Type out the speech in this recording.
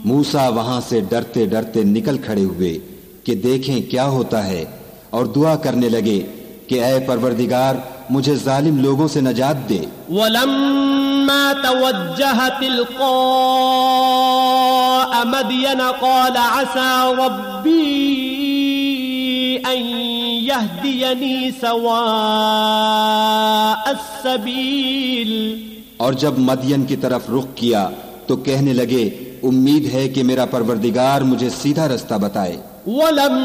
मूसा वहां से डरते डरते निकल खड़े हुए कि देखें क्या होता है, और दुआ करने लगे कि ऐ परवरदिगार, मुझे जालिम लोगों से नजात दे। वलम्मा तवज्जह तिल्क़ा मदयन क़ाल असा रब्बी अन यहदियनी सवा अस्सबील। और जब मदियन की तरफ रुख किया तो कहने लगे, उम्मीद है कि मेरा परवरदिगार मुझे सीधा रास्ता बताए।